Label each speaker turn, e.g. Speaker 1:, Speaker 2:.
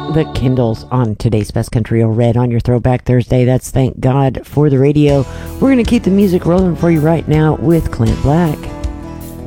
Speaker 1: The Kindles on today's Best Country Red on your Throwback Thursday. That's Thank God for the Radio. We're going to keep the music rolling for you right now with Clint Black.